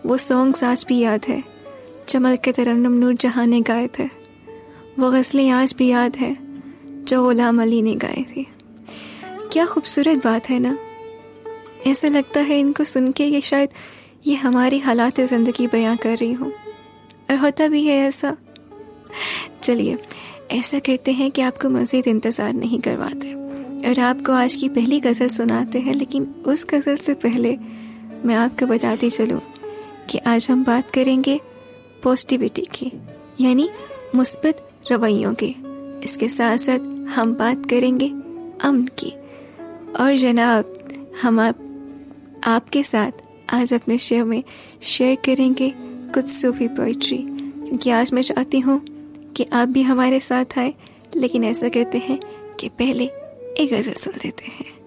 वो सॉन्ग्स आज भी याद है, चमल के तरन्नुम नूर जहां ने गाए थे। वो गज़लें आज भी याद है जो गुलाम अली ने गाए थे। क्या खूबसूरत बात है ना। ऐसा लगता है इनको सुन के ये शायद ये हमारी हालात ज़िंदगी बयां कर रही हूँ, और होता भी है ऐसा। चलिए ऐसा करते हैं कि आपको मज़ीद इंतज़ार नहीं करवाते और आपको आज की पहली गज़ल सुनाते हैं। लेकिन उस गज़ल से पहले मैं आपको बताती चलूँ कि आज हम बात करेंगे पॉजिटिविटी की, यानी मुस्बत रवैयों की। इसके साथ साथ हम बात करेंगे अमन की। और जनाब, हम आपके साथ आज अपने शो में शेयर करेंगे कुछ सूफी पोइट्री, क्योंकि आज मैं चाहती हूँ कि आप भी हमारे साथ आए। लेकिन ऐसा करते हैं कि पहले एक गज़ल सुन लेते हैं।